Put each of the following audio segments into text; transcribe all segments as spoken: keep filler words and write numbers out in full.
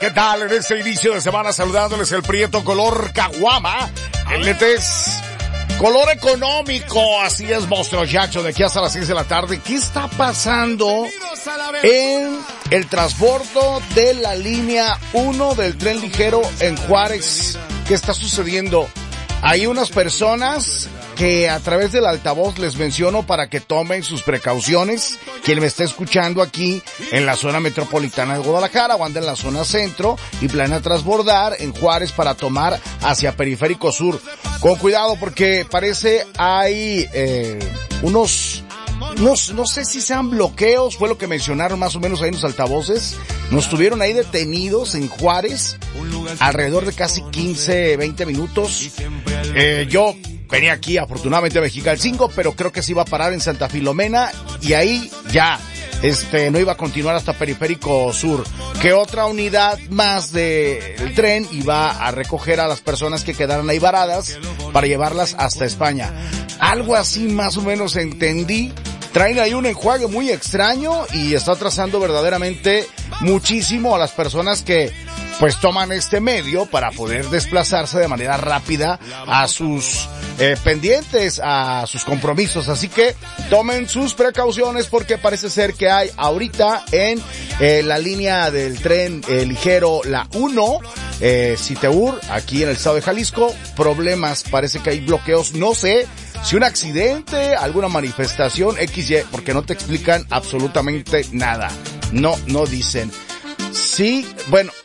¿qué tal? En este inicio de semana saludándoles el Prieto color caguama, el lentes color económico, así es, Monstruo Jackson, de aquí hasta las seis de la tarde. ¿Qué está pasando en el transbordo de la línea uno del tren ligero en Juárez? ¿Qué está sucediendo? Hay unas personas que a través del altavoz les menciono para que tomen sus precauciones. Quien me está escuchando aquí en la zona metropolitana de Guadalajara o anda en la zona centro y planea transbordar en Juárez para tomar hacia Periférico Sur. Con cuidado porque parece hay eh, unos... No, no sé si sean bloqueos, fue lo que mencionaron más o menos ahí en los altavoces. Nos tuvieron ahí detenidos en Juárez alrededor de casi quince, veinte minutos. Eh, yo venía aquí afortunadamente a Mexicalcingo, pero creo que se iba a parar en Santa Filomena y ahí ya, este, no iba a continuar hasta Periférico Sur. Que otra unidad más del tren iba a recoger a las personas que quedaran ahí varadas para llevarlas hasta España. Algo así más o menos entendí. Traen ahí un enjuague muy extraño y está atrasando verdaderamente muchísimo a las personas que pues toman este medio para poder desplazarse de manera rápida a sus eh, pendientes, a sus compromisos. Así que tomen sus precauciones porque parece ser que hay ahorita en eh, la línea del tren eh, ligero, la uno, eh, Citeur, aquí en el estado de Jalisco, problemas, parece que hay bloqueos, no sé si un accidente, alguna manifestación, equis ye, porque no te explican absolutamente nada. No, no dicen. Sí, bueno,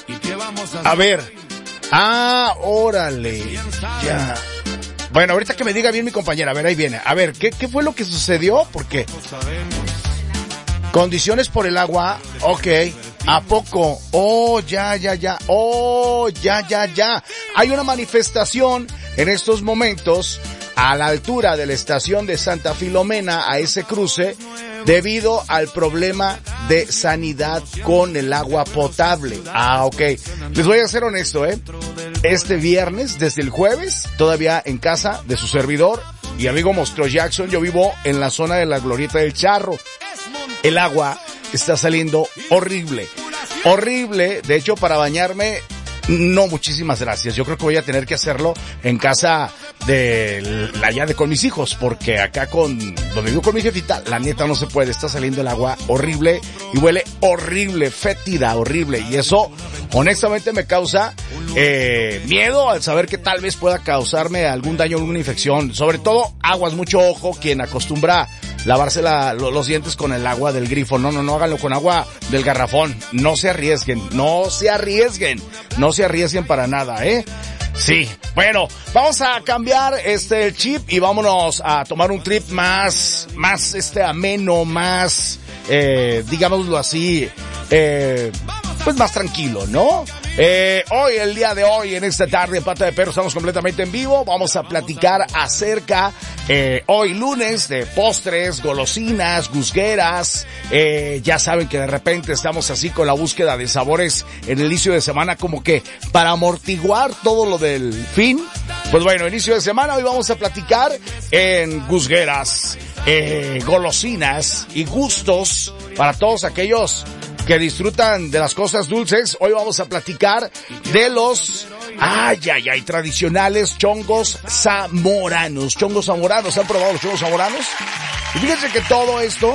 a ver. Ah, órale. Ya. Bueno, ahorita que me diga bien mi compañera, a ver, ahí viene. A ver, ¿qué, qué fue lo que sucedió? Porque condiciones por el agua, ok. ¿A poco? Oh, ya, ya, ya. Oh, ya, ya, ya. Hay una manifestación en estos momentos a la altura de la estación de Santa Filomena, a ese cruce, debido al problema de sanidad con el agua potable. Ah, ok. Les voy a ser honesto, ¿eh? Este viernes, desde el jueves, todavía en casa de su servidor y amigo Monstruo Jackson, yo vivo en la zona de la Glorieta del Charro. El agua está saliendo horrible. Horrible. De hecho, para bañarme, no, muchísimas gracias. Yo creo que voy a tener que hacerlo en casa de allá de con mis hijos, porque acá con donde vivo con mi jefita, la neta no se puede. Está saliendo el agua horrible y huele horrible, fétida, horrible. Y eso, honestamente, me causa eh, miedo al saber que tal vez pueda causarme algún daño, alguna infección. Sobre todo, aguas, mucho ojo, quien acostumbra lavarse la, los dientes con el agua del grifo. No, no, no, háganlo con agua del garrafón. No se arriesguen, no se arriesguen, no se arriesguen para nada, ¿eh? Sí, bueno, vamos a cambiar este chip y vámonos a tomar un trip más, más este ameno, más, eh, digámoslo así, eh, pues más tranquilo, ¿no? Eh, hoy, el día de hoy, en esta tarde en Pata de Perro, estamos completamente en vivo. Vamos a platicar acerca, eh, hoy lunes, de postres, golosinas, gusgueras. Eh, ya saben que de repente estamos así con la búsqueda de sabores en el inicio de semana, como que para amortiguar todo lo del fin. Pues bueno, inicio de semana, hoy vamos a platicar en gusgueras, eh, golosinas y gustos para todos aquellos que disfrutan de las cosas dulces. Hoy vamos a platicar de los, ay, ay, ay, tradicionales chongos zamoranos. Chongos zamoranos, ¿han probado los chongos zamoranos? Y fíjense que todo esto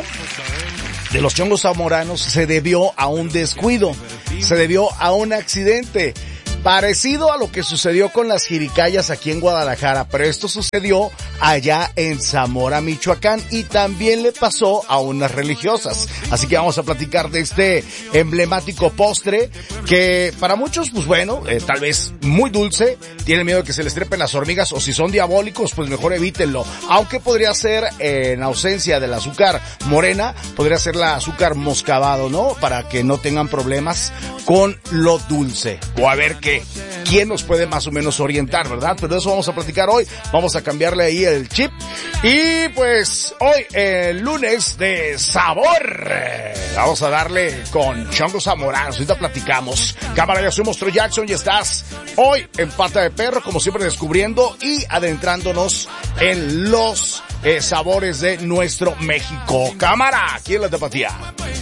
de los chongos zamoranos se debió a un descuido, se debió a un accidente. Parecido a lo que sucedió con las jiricayas aquí en Guadalajara, pero esto sucedió allá en Zamora, Michoacán, y también le pasó a unas religiosas. Así que vamos a platicar de este emblemático postre que para muchos, pues bueno, eh, tal vez muy dulce, tienen miedo de que se les trepen las hormigas, o si son diabólicos, pues mejor evítenlo. Aunque podría ser, eh, en ausencia del azúcar morena, podría ser la azúcar moscabado, ¿no? Para que no tengan problemas con lo dulce. O a ver qué. ¿Quién nos puede más o menos orientar, verdad? Pero de eso vamos a platicar hoy. Vamos a cambiarle ahí el chip. Y pues hoy, el lunes de sabor, vamos a darle con chongos zamoranos. Ahorita platicamos. Cámara, yo soy Monstruo Jackson y estás hoy en Pata de Perro, como siempre, descubriendo y adentrándonos en los eh, sabores de nuestro México. Cámara, aquí en la Tapatía.